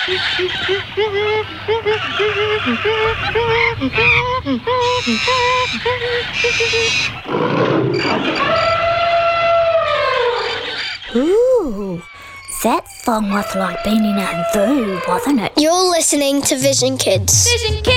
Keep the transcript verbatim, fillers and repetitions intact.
Ooh, that song was like being in a zoo, wasn't it? You're listening to Vision Kids. Vision Kids.